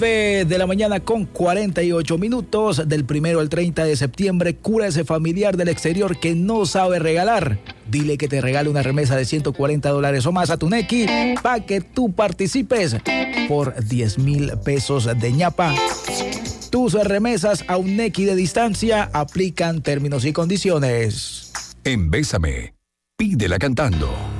De la mañana con 48 minutos, del 1 al 30 de septiembre, cura ese familiar del exterior que no sabe regalar. Dile que te regale una remesa de $140 o más a tu Nequi para que tú participes por 10,000 pesos de ñapa. Tus remesas a un Nequi de distancia aplican términos y condiciones. En Bésame, pídela cantando.